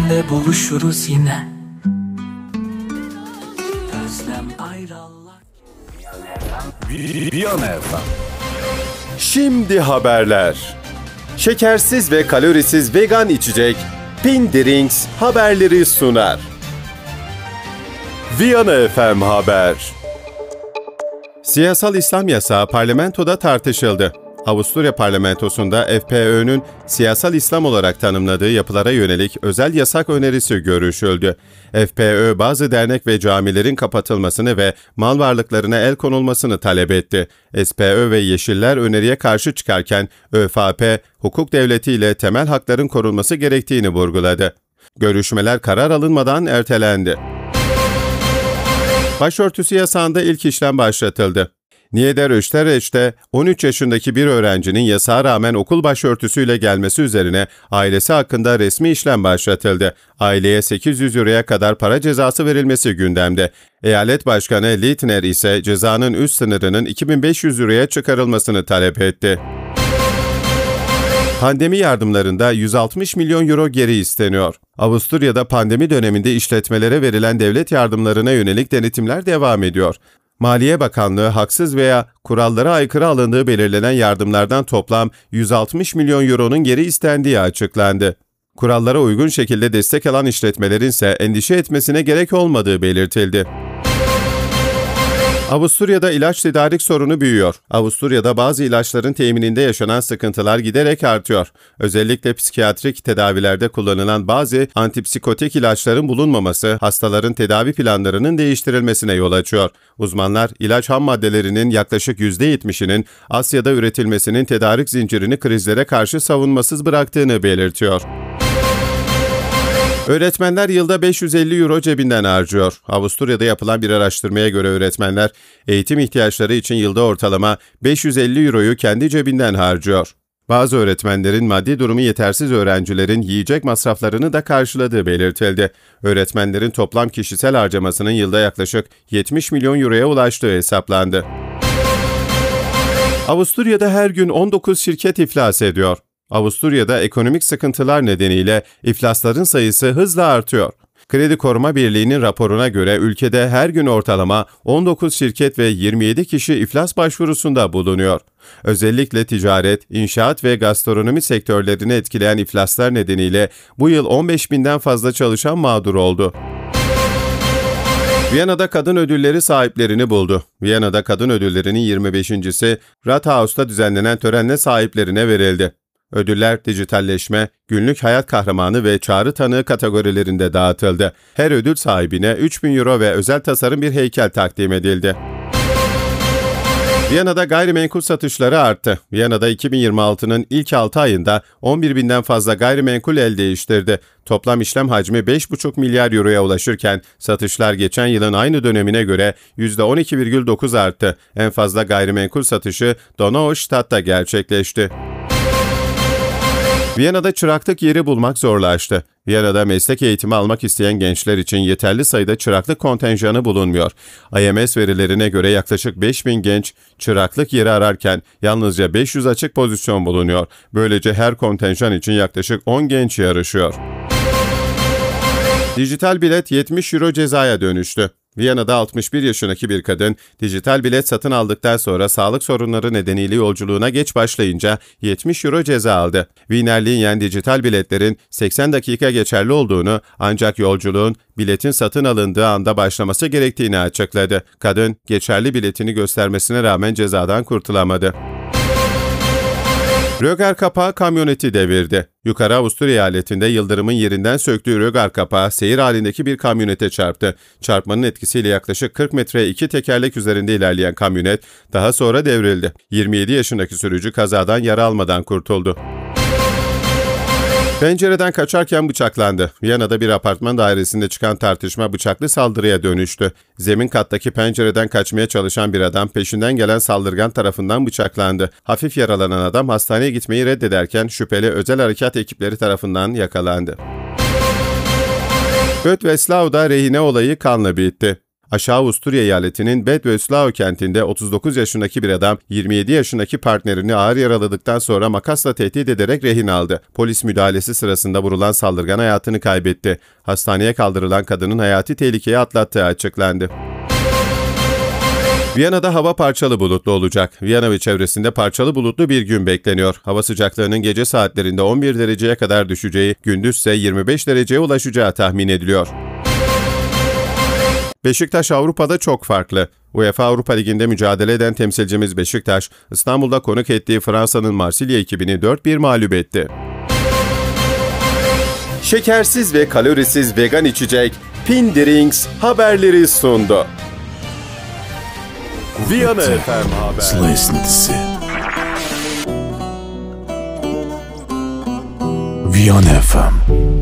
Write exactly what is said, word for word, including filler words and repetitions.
senle buluşuruz yine. Özlem ayrılmak. Viyana F M. Şimdi haberler. Şekersiz ve kalorisiz vegan içecek Pin Drinks haberleri sunar. Viyana F M Haber. Siyasal İslam yasağı parlamentoda tartışıldı. Avusturya parlamentosunda F P Ö'nün siyasal İslam olarak tanımladığı yapılara yönelik özel yasak önerisi görüşüldü. F P Ö bazı dernek ve camilerin kapatılmasını ve mal varlıklarına el konulmasını talep etti. S P Ö ve Yeşiller öneriye karşı çıkarken ÖVP, hukuk devleti ile temel hakların korunması gerektiğini vurguladı. Görüşmeler karar alınmadan ertelendi. Başörtüsü yasağında ilk işlem başlatıldı. Niederösterreich'te on üç yaşındaki bir öğrencinin yasağa rağmen okul başörtüsüyle gelmesi üzerine ailesi hakkında resmi işlem başlatıldı. Aileye sekiz yüz euroya kadar para cezası verilmesi gündemde. Eyalet Başkanı Littner ise cezanın üst sınırının iki bin beş yüz euroya çıkarılmasını talep etti. Pandemi yardımlarında yüz altmış milyon euro geri isteniyor. Avusturya'da pandemi döneminde işletmelere verilen devlet yardımlarına yönelik denetimler devam ediyor. Maliye Bakanlığı haksız veya kurallara aykırı alındığı belirlenen yardımlardan toplam yüz altmış milyon euronun geri istendiği açıklandı. Kurallara uygun şekilde destek alan işletmelerin ise endişe etmesine gerek olmadığı belirtildi. Avusturya'da ilaç tedarik sorunu büyüyor. Avusturya'da bazı ilaçların temininde yaşanan sıkıntılar giderek artıyor. Özellikle psikiyatrik tedavilerde kullanılan bazı antipsikotik ilaçların bulunmaması, hastaların tedavi planlarının değiştirilmesine yol açıyor. Uzmanlar, ilaç ham maddelerinin yaklaşık yüzde yetmişinin Asya'da üretilmesinin tedarik zincirini krizlere karşı savunmasız bıraktığını belirtiyor. Öğretmenler yılda beş yüz elli euro cebinden harcıyor. Avusturya'da yapılan bir araştırmaya göre öğretmenler eğitim ihtiyaçları için yılda ortalama beş yüz elli euroyu kendi cebinden harcıyor. Bazı öğretmenlerin maddi durumu yetersiz öğrencilerin yiyecek masraflarını da karşıladığı belirtildi. Öğretmenlerin toplam kişisel harcamasının yılda yaklaşık yetmiş milyon euroya ulaştığı hesaplandı. Avusturya'da her gün on dokuz şirket iflas ediyor. Avusturya'da ekonomik sıkıntılar nedeniyle iflasların sayısı hızla artıyor. Kredi Koruma Birliği'nin raporuna göre ülkede her gün ortalama on dokuz şirket ve yirmi yedi kişi iflas başvurusunda bulunuyor. Özellikle ticaret, inşaat ve gastronomi sektörlerini etkileyen iflaslar nedeniyle bu yıl on beş binden fazla çalışan mağdur oldu. Viyana'da kadın ödülleri sahiplerini buldu. Viyana'da kadın ödüllerinin yirmi beşincisi Rathaus'ta düzenlenen törenle sahiplerine verildi. Ödüller dijitalleşme, günlük hayat kahramanı ve çağrı tanığı kategorilerinde dağıtıldı. Her ödül sahibine üç bin euro ve özel tasarım bir heykel takdim edildi. Viyana'da gayrimenkul satışları arttı. Viyana'da iki bin yirmi altının ilk altı ayında on bir binden fazla gayrimenkul el değiştirdi. Toplam işlem hacmi beş buçuk milyar euroya ulaşırken satışlar geçen yılın aynı dönemine göre yüzde on iki virgül dokuz arttı. En fazla gayrimenkul satışı Donauestadt'ta gerçekleşti. Viyana'da çıraklık yeri bulmak zorlaştı. Viyana'da meslek eğitimi almak isteyen gençler için yeterli sayıda çıraklık kontenjanı bulunmuyor. I M S verilerine göre yaklaşık beş bin genç çıraklık yeri ararken yalnızca beş yüz açık pozisyon bulunuyor. Böylece her kontenjan için yaklaşık on genç yarışıyor. Dijital bilet yetmiş euro cezaya dönüştü. Viyana'da altmış bir yaşındaki bir kadın, dijital bilet satın aldıktan sonra sağlık sorunları nedeniyle yolculuğuna geç başlayınca yetmiş euro ceza aldı. Wiener Linien dijital biletlerin seksen dakika geçerli olduğunu ancak yolculuğun biletin satın alındığı anda başlaması gerektiğini açıkladı. Kadın, geçerli biletini göstermesine rağmen cezadan kurtulamadı. Rögar kapağı kamyoneti devirdi. Yukarı Avusturya eyaletinde yıldırımın yerinden söktüğü rögar kapağı seyir halindeki bir kamyonete çarptı. Çarpmanın etkisiyle yaklaşık kırk metre iki tekerlek üzerinde ilerleyen kamyonet daha sonra devrildi. yirmi yedi yaşındaki sürücü kazadan yara almadan kurtuldu. Pencereden kaçarken bıçaklandı. Viyana'da bir apartman dairesinde çıkan tartışma bıçaklı saldırıya dönüştü. Zemin kattaki pencereden kaçmaya çalışan bir adam peşinden gelen saldırgan tarafından bıçaklandı. Hafif yaralanan adam hastaneye gitmeyi reddederken şüpheli özel harekat ekipleri tarafından yakalandı. Böttwestlau'da rehine olayı kanla bitti. Aşağı Avusturya eyaletinin Bad Vöslau kentinde otuz dokuz yaşındaki bir adam yirmi yedi yaşındaki partnerini ağır yaraladıktan sonra makasla tehdit ederek rehin aldı. Polis müdahalesi sırasında vurulan saldırgan hayatını kaybetti. Hastaneye kaldırılan kadının hayati tehlikeyi atlattığı açıklandı. Viyana'da hava parçalı bulutlu olacak. Viyana ve çevresinde parçalı bulutlu bir gün bekleniyor. Hava sıcaklığının gece saatlerinde on bir dereceye kadar düşeceği, gündüzse yirmi beş dereceye ulaşacağı tahmin ediliyor. Beşiktaş Avrupa'da çok farklı. UEFA Avrupa Ligi'nde mücadele eden temsilcimiz Beşiktaş, İstanbul'da konuk ettiği Fransa'nın Marsilya ekibini dört bir mağlup etti. Şekersiz ve kalorisiz vegan içecek Pindrings haberleri sundu. Viyana F M Haber. Sıla esintisi. Viyana F M.